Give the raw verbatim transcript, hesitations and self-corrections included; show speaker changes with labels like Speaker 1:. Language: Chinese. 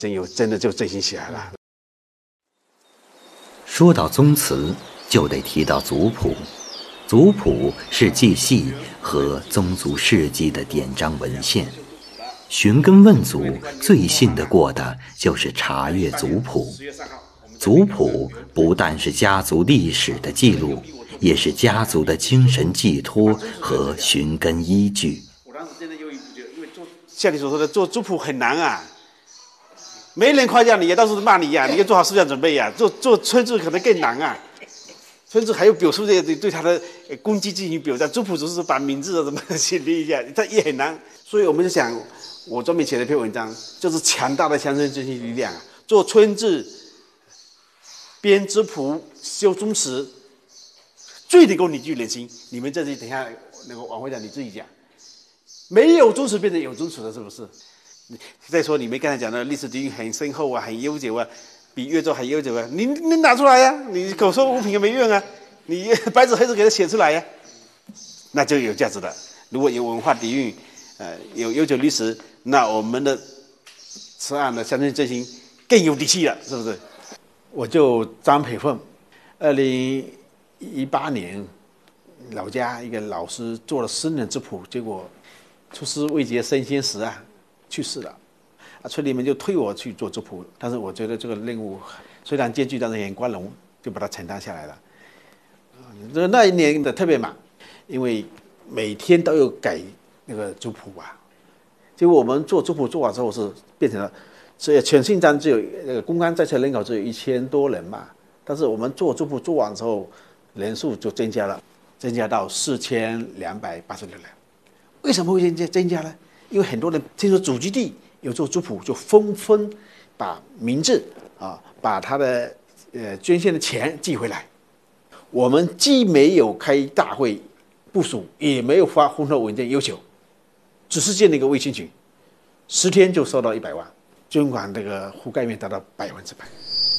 Speaker 1: 真有真的就振兴起来了。
Speaker 2: 说到宗祠，就得提到族谱。族谱是记系和宗族事迹的典章文献。寻根问祖，最信得过的就是查阅族谱。族谱不但是家族历史的记录，也是家族的精神寄托和寻根依据。
Speaker 1: 我当时真的因为因为做像你所说的做族谱很难啊，没人夸奖你，到处都骂你呀、啊，你要做好思想准备呀、啊。做做村志可能更难啊，村志还有表述这对对他的功绩进行表彰，族谱只是把名字怎么写一下，它也很难。所以我们就想，我专门写了一篇文章，就是强大的乡村振兴力量，做村志、编族谱、修宗祠，最能够凝聚人心。你们这里等一下那个王会长你自己讲，没有宗祠变成有宗祠了，是不是？再说你们刚才讲的历史底蕴很深厚啊，很悠久啊，比越州还悠久啊，你你拿出来呀、啊，你口说无凭也没用啊，你白纸黑字给它写出来呀、啊，那就有价值了。如果有文化底蕴，呃，有悠久历史，那我们的此案的乡村振兴更有底气了，是不是？我就张培凤，二零一八年老家一个老师做了十年族谱，结果出师未捷身先死啊，去世了。啊，村里面就推我去做族谱，但是我觉得这个任务虽然艰巨，但是很光荣，就把它承担下来了。这那一年的特别忙，因为每天都有改那个族谱啊。结果我们做族谱做完之后是变成了，所以全新庄只有那个公安在册人口只有一千多人嘛，但是我们做族谱做完之后，人数就增加了，增加到四千两百八十六人。为什么会增加增加呢？因为很多人听说祖籍地有做族谱，就纷纷把名字啊，把他的呃捐献的钱寄回来。我们既没有开大会部署，也没有发红头文件要求，只是建了一个微信群，十天就收到一百万，捐款这个覆盖面达到百分之百。